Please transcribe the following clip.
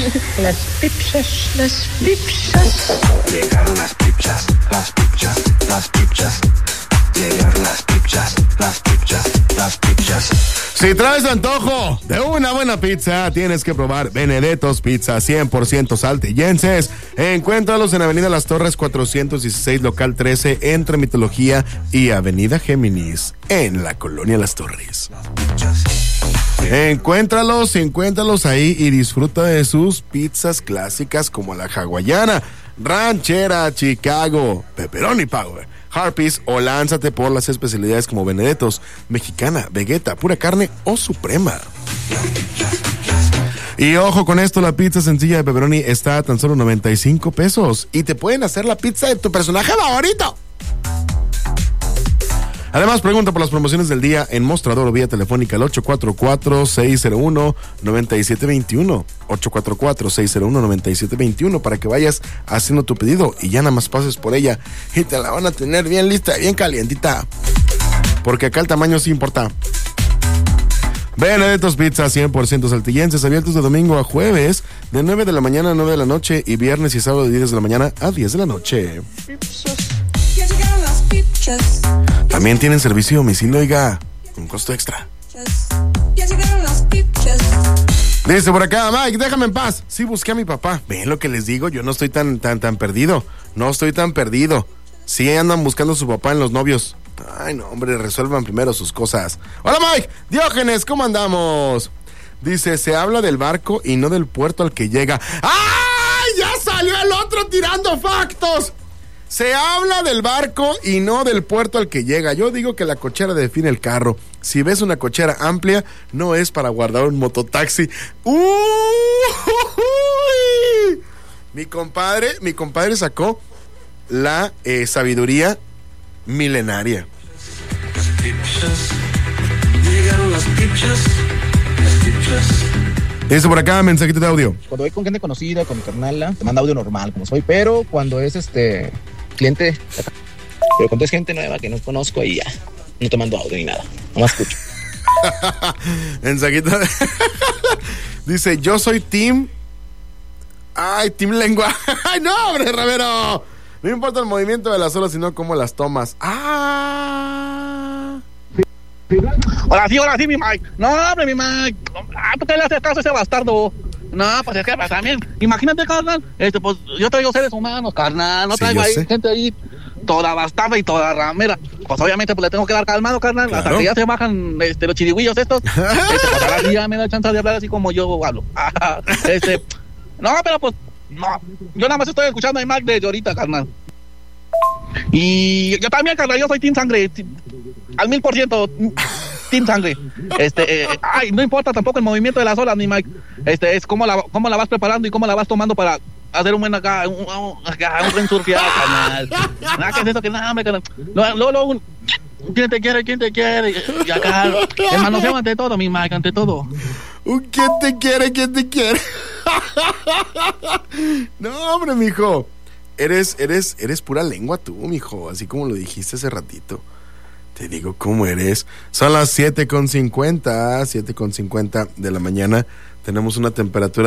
Las pipchas, las pipchas. Llegaron las pipchas, las pipchas, las pipchas. Llegaron las pipchas, las pipchas, las pipchas. Si traes antojo de una buena pizza, tienes que probar Benedetto's Pizza, 100% saltillenses. Encuéntralos en Avenida Las Torres 416, local 13, entre Mitología y Avenida Géminis, en la Colonia Las Torres. Encuéntralos ahí y disfruta de sus pizzas clásicas como la hawaiana, ranchera, Chicago, pepperoni power, Harpies, o lánzate por las especialidades como Benedetto's, mexicana, vegeta, pura carne o suprema. Y ojo con esto, la pizza sencilla de pepperoni está a tan solo 95 pesos y te pueden hacer la pizza de tu personaje favorito. Además, pregunta por las promociones del día en mostrador o vía telefónica al 844-601-9721. 844-601-9721 para que vayas haciendo tu pedido y ya nada más pases por ella y te la van a tener bien lista, bien calientita. Porque acá el tamaño sí importa. Benedetto's Pizza, 100% saltillenses, abiertos de domingo a jueves, de 9 de la mañana a 9 de la noche y viernes y sábado de 10 de la mañana a 10 de la noche. También tienen servicio a domicilio, oiga, con costo extra. Dice por acá, Mike, déjame en paz. Sí, busqué a mi papá. Ven lo que les digo, yo no estoy tan perdido. No estoy tan perdido. Sí andan buscando a su papá en los novios. Ay, no, hombre, resuelvan primero sus cosas. Hola, Mike. Diógenes, ¿cómo andamos? Dice, se habla del barco y no del puerto al que llega. ¡Ay! Ya salió el otro tirando factos. Se habla del barco y no del puerto al que llega. Yo digo que la cochera define el carro. Si ves una cochera amplia, no es para guardar un mototaxi. Mi compadre sacó la sabiduría milenaria. Llegaron las pipchas, las pipchas. Dice por acá, mensajito de audio. Cuando voy con gente conocida, con mi carnala, te manda audio normal, como soy, pero cuando es cliente, pero cuando es gente nueva que no conozco, ahí ya no te mando audio ni nada, nomás escucho. Mensajito. Dice, yo soy team. Ay, team lengua. Ay, no, hombre, Ramero. No importa el movimiento de las olas, sino cómo las tomas. Hola, sí, mi Mike. No, hombre, mi Mike. ¿Por qué le haces caso a ese bastardo? No, pues es que también, imagínate, carnal, pues yo traigo seres humanos, carnal, no traigo ahí gente ahí toda bastarda y toda ramera. Pues obviamente pues le tengo que dar calmado, carnal, claro. Hasta que ya se bajan los chirigüillos estos. Pues ahora sí ya me da chance de hablar así como yo hablo. No, pero pues, no, yo nada más estoy escuchando a Mike desde ahorita, carnal. Y yo también, carnal, yo soy Team Sangre, al 1000%. Team Sangre. Ay, no importa tampoco el movimiento de las olas, ni Mike. Es cómo la vas preparando y cómo la vas tomando para hacer un buen acá, un buen surfear, canal. Nada, ¿qué es eso? Que nada, hombre, canal. Luego, ¿quién te quiere? Y acá, el manoseo ante todo, mi Mike, ante todo. ¿Quién te quiere? No, hombre, mijo. Eres pura lengua tú, mijo, así como lo dijiste hace ratito. Te digo cómo eres. Son las 7:50 de la mañana. Tenemos una temperatura